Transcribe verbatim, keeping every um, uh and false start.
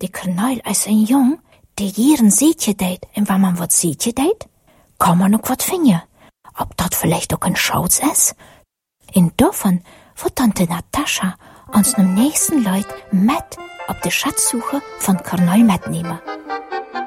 de Kornel is een jong, die hier een zeetje deed. En waar man wat zeetje deed, kan man ook wat vinden. Ob dat vielleicht ook een Schatz is? En davon wird Tante Natascha uns nem nächsten Leut mit op de Schatzsuche von Kornel mitnehmen.